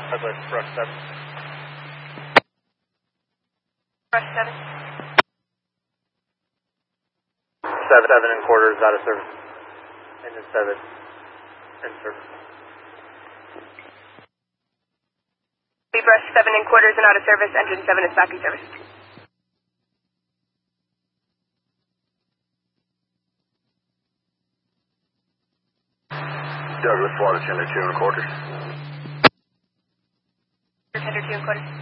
Douglas, Brush 7. Brush 7. 7 and quarters out of service. Engine 7 in service. Brush 7 and quarters and out of service. Engine 7 is back in service. Douglas, Water Tender 2 and quarters. Tender 2 and quarters.